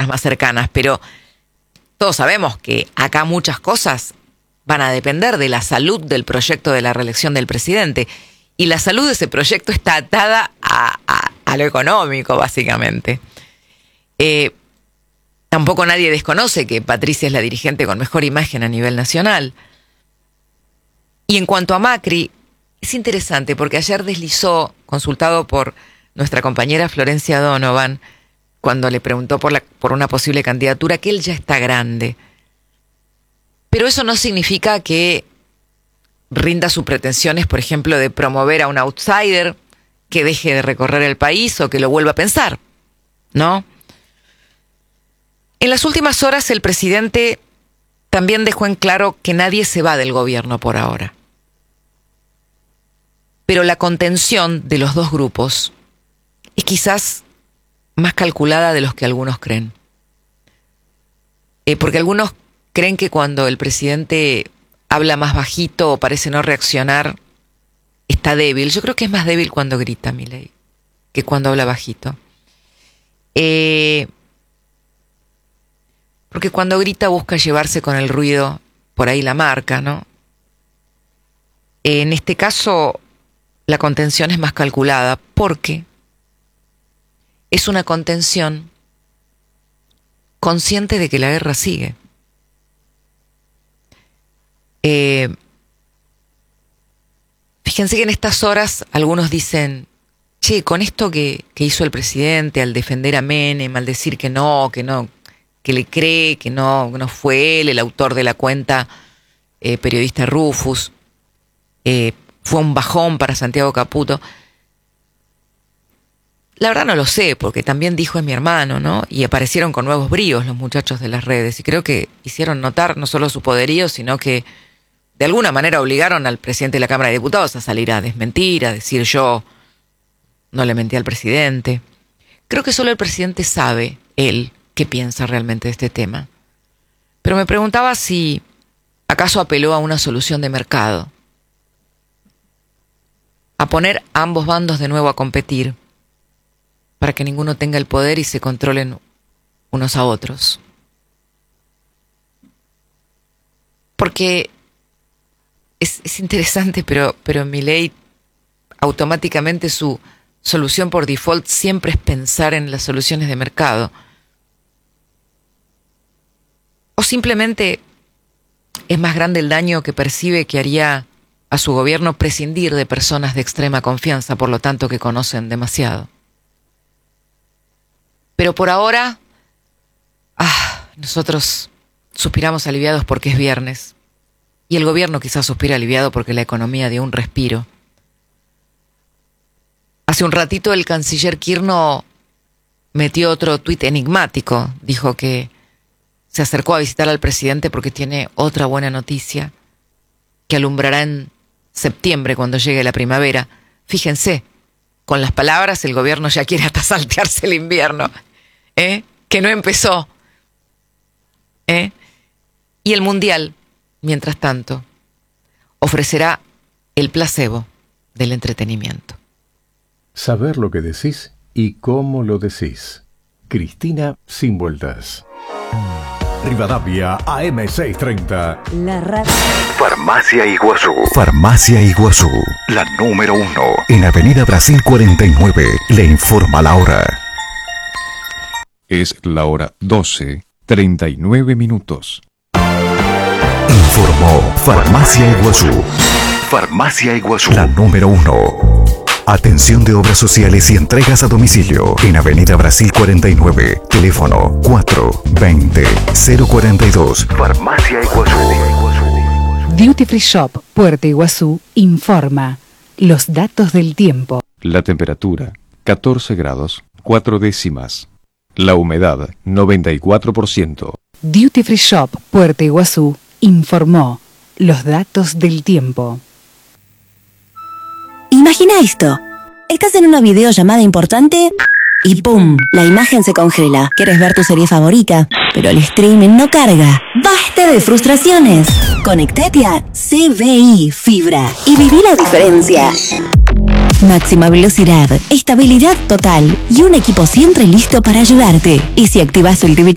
personas más cercanas, pero todos sabemos que acá muchas cosas van a depender de la salud del proyecto de la reelección del presidente. Y la salud de ese proyecto está atada a lo económico, básicamente. Tampoco nadie desconoce que Patricia es la dirigente con mejor imagen a nivel nacional. Y en cuanto a Macri, es interesante porque ayer deslizó, consultado por nuestra compañera Florencia Donovan, cuando le preguntó por una posible candidatura, que él ya está grande. Pero eso no significa que rinda sus pretensiones, por ejemplo, de promover a un outsider que deje de recorrer el país o que lo vuelva a pensar, ¿no? En las últimas horas el presidente también dejó en claro que nadie se va del gobierno por ahora. Pero la contención de los dos grupos es quizás más calculada de los que algunos creen. Porque algunos creen que cuando el presidente habla más bajito o parece no reaccionar, está débil. Yo creo que es más débil cuando grita, Milei, que cuando habla bajito. Porque cuando grita busca llevarse con el ruido por ahí la marca, ¿no? En este caso, la contención es más calculada porque es una contención consciente de que la guerra sigue. Fíjense que en estas horas algunos dicen, che, con esto que hizo el presidente al defender a Menem, al decir que le cree que no fue él el autor de la cuenta periodista Rufus, fue un bajón para Santiago Caputo. La verdad no lo sé, porque también dijo es mi hermano, ¿no? Y aparecieron con nuevos bríos los muchachos de las redes, y creo que hicieron notar no solo su poderío, sino que de alguna manera obligaron al presidente de la Cámara de Diputados a salir a desmentir, a decir yo no le mentí al presidente. Creo que solo el presidente sabe, él, qué piensa realmente de este tema. Pero me preguntaba si acaso apeló a una solución de mercado, a poner a ambos bandos de nuevo a competir, para que ninguno tenga el poder y se controlen unos a otros. Porque es interesante, pero Milei automáticamente su solución por default siempre es pensar en las soluciones de mercado. O simplemente es más grande el daño que percibe que haría a su gobierno prescindir de personas de extrema confianza, por lo tanto que conocen demasiado. Pero por ahora, nosotros suspiramos aliviados porque es viernes. Y el gobierno quizás suspira aliviado porque la economía dio un respiro. Hace un ratito el canciller Kirchner metió otro tuit enigmático. Dijo que se acercó a visitar al presidente porque tiene otra buena noticia que alumbrará en septiembre cuando llegue la primavera. Fíjense, con las palabras el gobierno ya quiere hasta saltearse el invierno, que no empezó. Y el mundial, mientras tanto, ofrecerá el placebo del entretenimiento. Saber lo que decís y cómo lo decís. Cristina Sin Vueltas. Rivadavia AM630. La radio. Farmacia Iguazú. Farmacia Iguazú, La número 1. en Avenida Brasil 49, le informa la hora. Es la hora 12:39. Informó Farmacia Iguazú, Farmacia Iguazú. la número 1. Atención de obras sociales y entregas a domicilio en Avenida Brasil 49, teléfono 420-042. Farmacia Iguazú. Duty Free Shop Puerto Iguazú informa los datos del tiempo. La temperatura 14 grados 4 décimas. La humedad 94%. Duty Free Shop Puerto Iguazú informó los datos del tiempo. Imagina esto. Estás en una videollamada importante y ¡pum! La imagen se congela. ¿Quieres ver tu serie favorita? Pero el streaming no carga. ¡Basta de frustraciones! Conectate a CBI Fibra y viví la diferencia. Máxima velocidad, estabilidad total y un equipo siempre listo para ayudarte. Y si activas el TV